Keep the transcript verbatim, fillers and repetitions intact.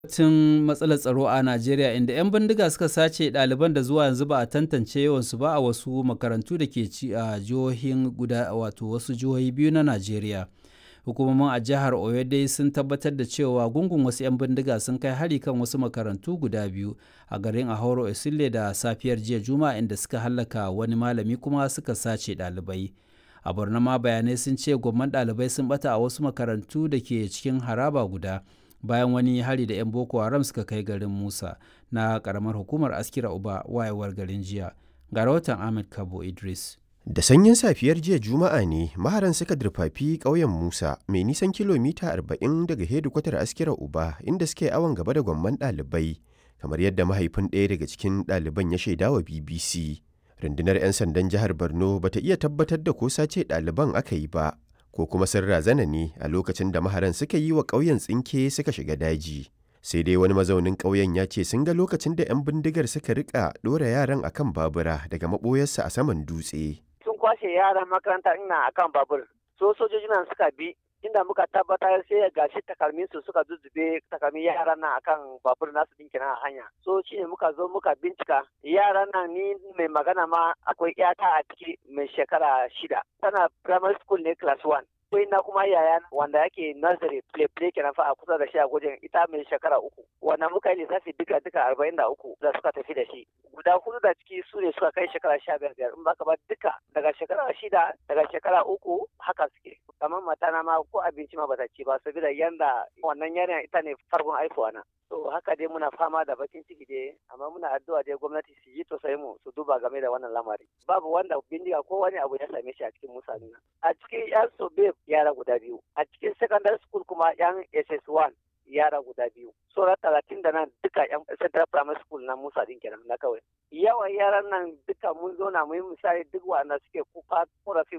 Tun matsalar tsaro a Najeriya inda 'yan bindiga suka sace ɗaliban da zuwa yanzu ba a tantance yawansu ba a wasu makarantu da ke ci a jihohin guda wato wasu jihohi biyu na Najeriya. Hukumomin a jihar Oyo dai sun tabbatar da cewa gungun wasu 'yan bindiga sun kai hari kan wasu makarantu guda biyu a garin Ahoro Esile da safiyar jiya Juma'a inda suka hallaka wani malami kuma suka sace ɗalibai. A Borno ma bayanai sun ce gwamman ɗalibai sun bata a wasu makarantu da ke cikin haraba guda. Bayan wani hari da 'yan Boko Haram suka kai garin Musa na karamar hukumar Askira Uba wayewar garin jiya. Ga rahoton Ahmed Kabo Idris. Da sanyin safiyar jiya Juma'a ne maharan suka durfafi ƙauyen Musa mai nisan kilomita arba'in daga hedikwatar Askira Uba inda suke awon gaba da gwamman ɗalibai kamar yadda mahaifin ɗaya daga cikin ɗaliban ya shaidawa B B C. Rundunar 'yan sandan jihar Borno bata iya tabbatar da ko sace ɗaliban aka yi ba. ko kuma sun razana ne a lokacin da maharan suka yi wa ƙauyen tsinke suka shiga daji. Sai dai wani mazaunin ƙauyen ya ce sun ga lokacin da 'yan bindigar suka rika ɗora yaran akan babura daga maɓoyarsa a saman dutse. Sun kwashe yaran makaranta ina akan babur. So sojoji nan suka bi inda muka tabbatar sai gashi takalmin su suka zuzzube takalmin yaran nan akan babur nasu din kenan a hanya. So shine muka zo muka bincika yaran nan ni mai magana ma akwai yata a ciki mai shekara shida. Tana primary school ne class one. Akwai na kuma yaya wanda yake nursery play play kenan fa a kusa da shi a gwajin ita mai shekara uku. Wannan muka yi lissafi duka duka arba'in da uku da suka tafi da shi. Guda hudu da ciki su ne suka kai shekara sha biyar biyar in baka ba duka daga shekara shida daga shekara uku haka suke. Kamar matana ma ko abinci ma bata ci ba saboda yanda wannan yanayin ita ne farkon haifuwa na. To haka dai muna fama da bakin ciki dai amma muna addu'a dai gwamnati su yi tosai mu su duba game da wannan lamari. Babu wanda bindiga ko wani abu ya same shi a cikin mutane. A cikin yan sobe yara guda biyu. A cikin secondary school kuma yan S S one yara guda biyu. Sauran talatin da nan duka yan central primary school na Musa din kenan na kawai. Yawan yaran nan duka mun zo na mu yi misali duk wanda suke kuka korafin